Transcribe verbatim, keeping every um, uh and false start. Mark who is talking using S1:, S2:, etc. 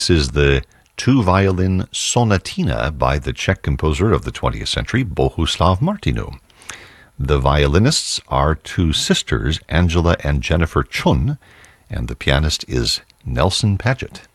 S1: This is the two-violin sonatina by the Czech composer of the twentieth century, Bohuslav Martinu. The violinists are two sisters, Angela and Jennifer Chun, and the pianist is Nelson Paget.